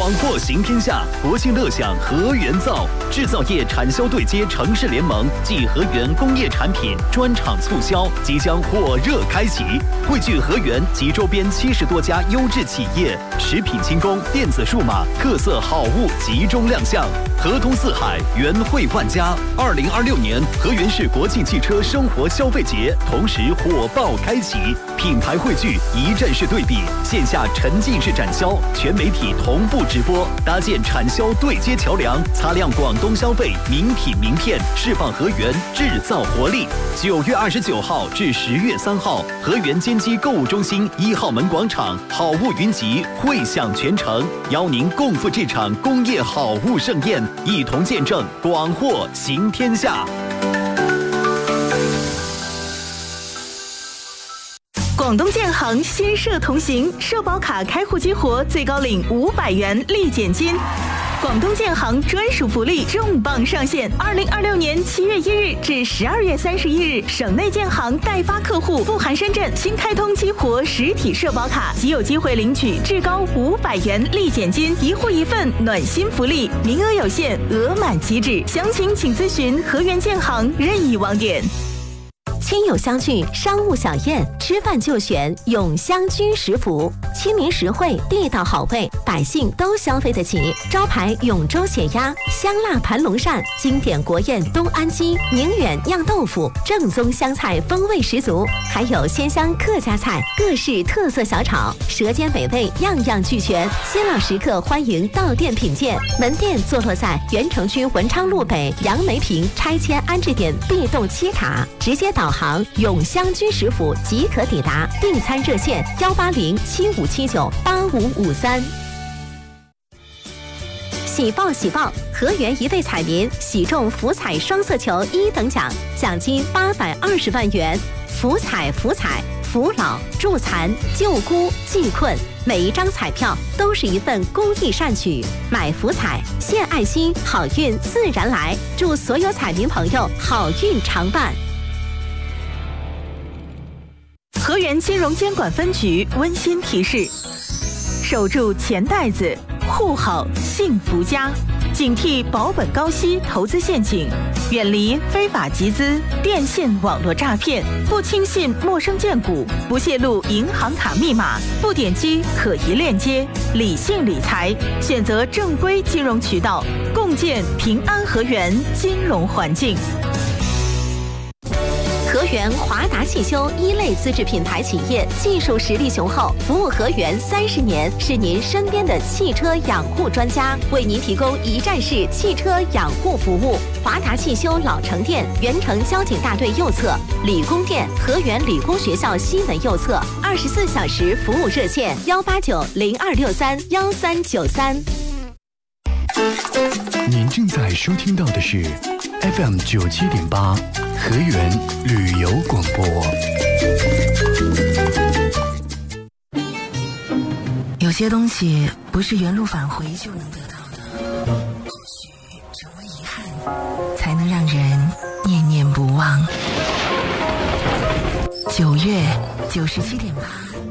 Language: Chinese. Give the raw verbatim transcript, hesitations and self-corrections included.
广货行天下，国庆乐享和源造制造业产销对接城市联盟暨和源工业产品专场促销即将火热开启，汇聚和源及周边七十多家优质企业，食品轻工、电子数码特色好物集中亮相，合通四海，源汇万家。二零二六年和源市国际汽车生活消费节同时火爆开启，品牌汇聚，一站式对比，线下沉浸式展销，全媒体同步直播，搭建产销对接桥梁，擦亮广东消费名品名片，释放和源制造活力。九月二十九号至十月三号，和源坚基购物中心一号门广场好物云集，汇享全城，邀您共赴这场工业好物盛宴，一同见证广货行天下。 广东建行先社同行，社保卡开户激活，最高领五百元立减金。广东建行专属福利重磅上线！二零二六年七月一日至十二月三十一日，省内建行代发客户不含深圳新开通激活实体社保卡，即有机会领取至高五百元立减金，一户一份暖心福利，名额有限，额满即止。详情请咨询和源建行任意网点。 亲友相聚，商务小宴，吃饭就选永香居食府，亲民实惠，地道好味，百姓都消费得起。招牌永州血鸭、香辣盘龙鳝，经典国宴东安鸡、宁远酿豆腐，正宗湘菜风味十足，还有鲜香客家菜、各式特色小炒，舌尖美味样样俱全。新老食客欢迎到店品鉴，门店坐落在原城区文昌路北杨梅坪拆迁安置点 B 栋七塔，直接导航永香居食府即可抵达，订餐热线幺八零七五七九八五五三。喜报喜报！和源一位彩民喜中福彩双色球一等奖，奖金八百二十万元。福彩福彩，扶老助残救孤济困，每一张彩票都是一份公益善举。买福彩献爱心，好运自然来。祝所有彩民朋友好运常伴。 和源金融监管分局温馨提示：守住钱袋子，护好幸福家，警惕保本高息投资陷阱，远离非法集资、电信网络诈骗，不轻信陌生荐股，不泄露银行卡密码，不点击可疑链接，理性理财，选择正规金融渠道，共建平安和源金融环境。 和源华达汽修一类资质品牌企业，技术实力雄厚，服务和源三十年，是您身边的汽车养护专家，为您提供一站式汽车养护服务。华达汽修老城店原城交警大队右侧，理工店和源理工学校西门右侧，二十四小时服务热线幺八九零二六三幺三九三。 您正在收听到的是 F M 九七点八和源旅游广播。 有些东西不是原路返回就能得到的，或许成为遗憾，才能让人念念不忘。九月九十七点八。